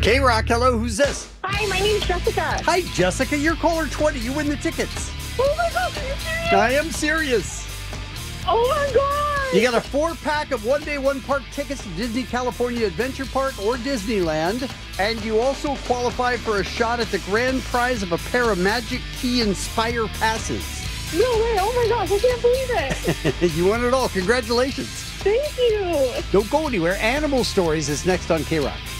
K-Rock, hello, who's this? Hi, my name's Jessica. Hi, Jessica, you're caller 20. You win the tickets. Oh my gosh, are you serious? I am serious. Oh my god! You got a 4-pack of one-day, one-park tickets to Disney California Adventure Park or Disneyland. And you also qualify for a shot at the grand prize of a pair of Magic Key Inspire passes. No way, oh my gosh, I can't believe it. You won it all. Congratulations. Thank you. Don't go anywhere. Animal Stories is next on K-Rock.